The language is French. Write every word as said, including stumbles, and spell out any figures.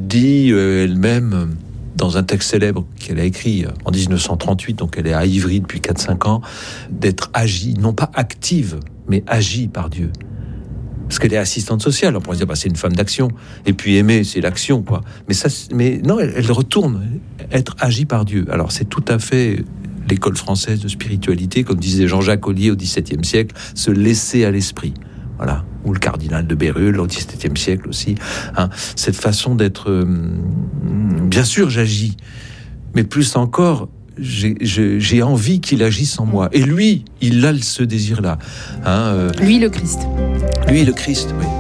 dit euh, elle-même dans un texte célèbre qu'elle a écrit en dix-neuf cent trente-huit, donc elle est à Ivry depuis quatre cinq ans, d'être agie, non pas active, mais agie par Dieu. Parce qu'elle est assistante sociale, on pourrait dire bah, c'est une femme d'action, et puis aimer c'est l'action, quoi. Mais ça, mais non, elle, elle retourne être agie par Dieu. Alors c'est tout à fait l'école française de spiritualité, comme disait Jean-Jacques Ollier au dix-septième siècle, se laisser à l'esprit. Voilà, ou le cardinal de Bérulle au dix-septième siècle aussi. Hein, cette façon d'être, euh, bien sûr, j'agis, mais plus encore, j'ai, j'ai, j'ai envie qu'il agisse en moi. Et lui, il a ce désir-là. Hein, euh, lui, le Christ. Lui, le Christ, oui.